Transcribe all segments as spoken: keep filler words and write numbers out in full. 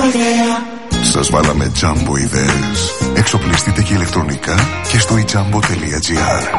Σας βάλαμε Jumbo ιδέες. Εξοπλιστείτε και ηλεκτρονικά και στο e jumbo τελεία gr.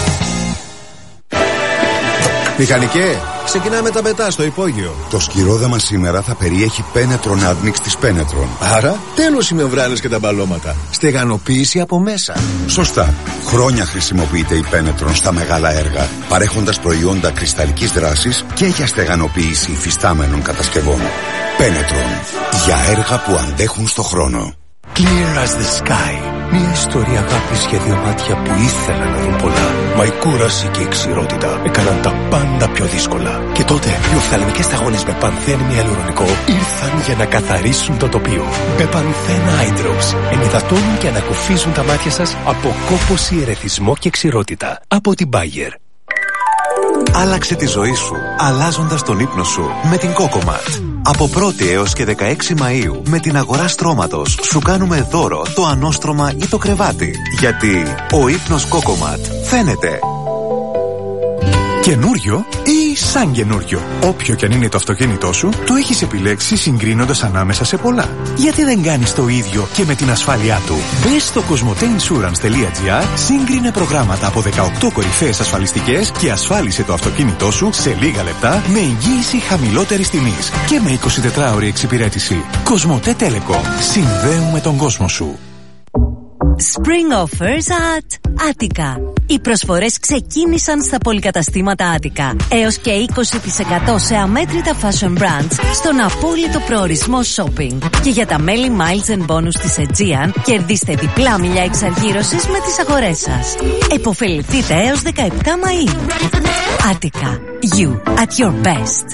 Μηχανικέ, ξεκινάμε τα μετά στο υπόγειο. Το σκυρόδεμα σήμερα θα περιέχει Penetron Admix της Penetron. Άρα, τέλος οι μεμβράνες και τα μπαλώματα. Στεγανοποίηση από μέσα. Σωστά. Χρόνια χρησιμοποιείται η Penetron στα μεγάλα έργα, παρέχοντας προϊόντα κρυσταλλικής δράσης και για στεγανοποίηση υφιστάμενων κατασκευών. Penetron. Για έργα που αντέχουν στο χρόνο. Clear as the sky. Μια ιστορία αγάπης για δύο μάτια που ήθελαν να δουν πολλά. Μα η κούραση και η ξηρότητα έκαναν τα πάντα πιο δύσκολα. Και τότε οι οφθαλμικές σταγόνες με πανθένη ιαλουρονικό ήρθαν για να καθαρίσουν το τοπίο. Πεπανθέν Eye Drops ενυδατώνουν και ανακουφίζουν τα μάτια σας από κόπωση, ερεθισμό και ξηρότητα. Από την Bayer. Άλλαξε τη ζωή σου, αλλάζοντας τον ύπνο σου με την Cocomat. Από πρώτη έως και δεκαέξι Μαΐου, με την αγορά στρώματος, σου κάνουμε δώρο το ανώστρωμα ή το κρεβάτι. Γιατί ο ύπνος Cocomat φαίνεται. Καινούριο ή σαν καινούριο. Όποιο και αν είναι το αυτοκίνητό σου, το έχεις επιλέξει συγκρίνοντας ανάμεσα σε πολλά. Γιατί δεν κάνεις το ίδιο και με την ασφάλειά του? Μπες στο κοσμοτέ ινσουρανς τελεία gr, σύγκρινε προγράμματα από δεκαοκτώ κορυφαίες ασφαλιστικές και ασφάλισε το αυτοκίνητό σου σε λίγα λεπτά με εγγύηση χαμηλότερης τιμής και με εικοσιτετράωρη εξυπηρέτηση. Κοσμοτέ Telecom. Συνδέουμε τον κόσμο σου. Spring offers at Attica. Οι προσφορές ξεκίνησαν στα πολυκαταστήματα Attica. Έως και είκοσι τοις εκατό σε αμέτρητα fashion brands στον απόλυτο προορισμό shopping. Και για τα μέλη Miles and Bonus της Aegean, κερδίστε διπλά μιλιά εξαργύρωσης με τις αγορές σας. Εποφεληθείτε έως δεκαεπτά Μαΐου. Attica. You at your best.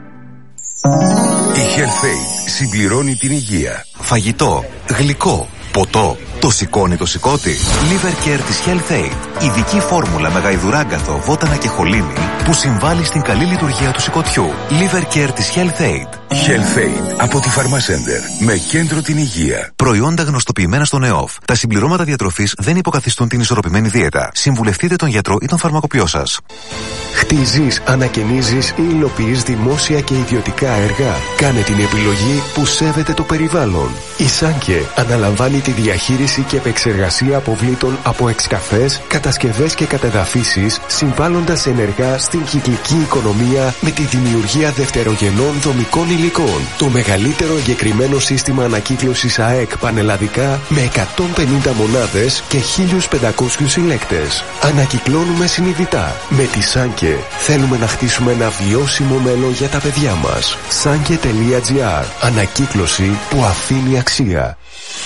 Η HealthAid συμπληρώνει την υγεία. Φαγητό, γλυκό, ποτό. Το σηκώνει το σηκώτη. Liver Care της HealthAid. Ειδική φόρμουλα με γαϊδουράγκαθο, βότανα και χολίνη που συμβάλλει στην καλή λειτουργία του σηκωτιού. Liver Care της HealthAid. HealthAid από τη Pharmacenter. Με κέντρο την υγεία. Προϊόντα γνωστοποιημένα στον ΕΟΦ. Τα συμπληρώματα διατροφής δεν υποκαθιστούν την ισορροπημένη δίαιτα. Συμβουλευτείτε τον γιατρό ή τον φαρμακοποιό σας. Χτίζεις, ανακαινίζεις ή υλοποιείς δημόσια και ιδιωτικά έργα. Κάνε την επιλογή που σέβεται το περιβάλλον. Η Σάνκε αναλαμβάνει τη διαχείριση και επεξεργασία αποβλήτων από εξκαφές, κατασκευές και κατεδαφίσεις, συμβάλλοντας ενεργά στην κυκλική οικονομία με τη δημιουργία δευτερογενών δομικών υλικών. Το μεγαλύτερο εγκεκριμένο σύστημα ανακύκλωσης ΑΕΚ πανελλαδικά με εκατόν πενήντα μονάδες και χίλιους πεντακόσιους συλλέκτες. Ανακυκλώνουμε συνειδητά. Με τη Σάνκε θέλουμε να χτίσουμε ένα βιώσιμο μέλλον για τα παιδιά μας. Σάνκε τελεία gr. Ανακύκλωση που αφήνει αξία.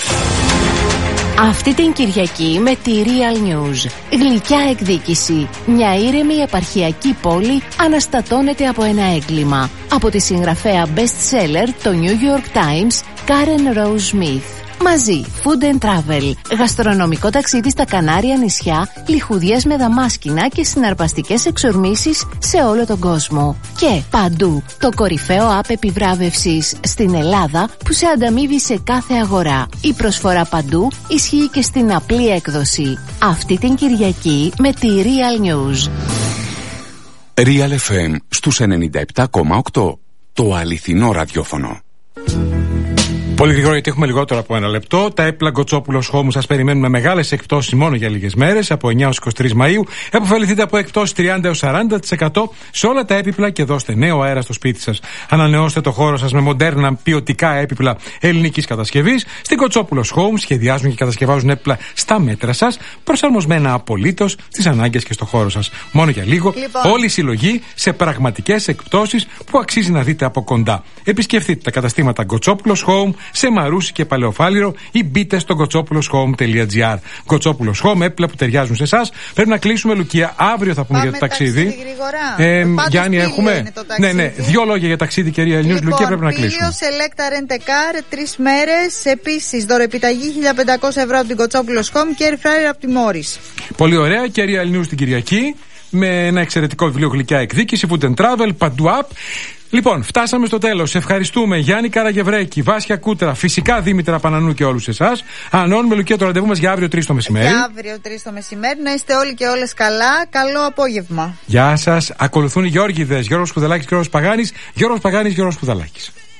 Αυτή την Κυριακή με τη Real News. Γλυκιά εκδίκηση. Μια ήρεμη επαρχιακή πόλη αναστατώνεται από ένα έγκλημα. Από τη συγγραφέα best seller το New York Times, Karen Rose Smith. Μαζί, Food and Travel, γαστρονομικό ταξίδι στα Κανάρια νησιά, λιχουδιές με δαμάσκηνα και συναρπαστικές εξορμήσεις σε όλο τον κόσμο. Και παντού, το κορυφαίο app επιβράβευσης στην Ελλάδα που σε ανταμείβει σε κάθε αγορά. Η προσφορά παντού ισχύει και στην απλή έκδοση. Αυτή την Κυριακή με τη Real News. Real εφ εμ στους ενενήντα επτά κόμμα οκτώ. Το αληθινό ραδιόφωνο. Πολύ γρήγορα, γιατί έχουμε λιγότερο από ένα λεπτό. Τα έπιπλα Γκοτσόπουλος Home σας περιμένουν με μεγάλες εκπτώσεις μόνο για λίγες μέρες, από εννιά έως είκοσι τρεις Μαΐου. Εποφεληθείτε από εκπτώσεις τριάντα έως σαράντα τοις εκατό σε όλα τα έπιπλα και δώστε νέο αέρα στο σπίτι σας. Ανανεώστε το χώρο σας με μοντέρνα ποιοτικά έπιπλα ελληνικής κατασκευής. Στην Γκοτσόπουλος Home σχεδιάζουν και κατασκευάζουν έπιπλα στα μέτρα σας, προσαρμοσμένα απολύτως στις ανάγκες και στο χώρο σας. Μόνο για λίγο, λοιπόν, όλη η συλλογή σε πραγματικές εκπτώσεις που αξίζει να δείτε από κοντά. Επισκεφτείτε τα καταστήματα Γκοτσόπουλος Home σε Μαρούσι και Παλαιοφάλιρο ή μπείτε στο γκοτσόπουλος home τελεία gr. Γκοτσόπουλος Home, έπιπλα που ταιριάζουν σε εσάς. Πρέπει να κλείσουμε, Λουκία. Αύριο θα πούμε Πάμε για το ταξίδι. Ε, Γιάννη, έχουμε. Ναι, ναι, δύο λόγια για ταξίδι, κυρία News. Λοιπόν, Λουκία, πρέπει να κλείσουμε. Selecta Rent a Car, τρεις μέρες. Επίσης, δωρεπιταγή χίλια πεντακόσια ευρώ από την Γκοτσόπουλος Home και air fryer από τη Morris. Πολύ ωραία. Και Real News την Κυριακή με ένα εξαιρετικό βιβλίο γλυκιά εκδίκηση, Food and Travel, παντού app. Λοιπόν, φτάσαμε στο τέλος. Ευχαριστούμε Γιάννη Καραγευρέκη, Βάσια Κούτρα, φυσικά Δήμητρα Πανανού και όλους εσάς. Ανώνουμε, Λουκία, το ραντεβού μας για αύριο τρεις το μεσημέρι. Για αύριο τρεις το μεσημέρι. Να είστε όλοι και όλες καλά. Καλό απόγευμα. Γεια σας. Ακολουθούν οι Γιώργηδες, Γιώργος Σπουδαλάκης, Γιώργος Παγάνης, Γιώργος Παγάνης, Γιώργος Σπουδαλάκης.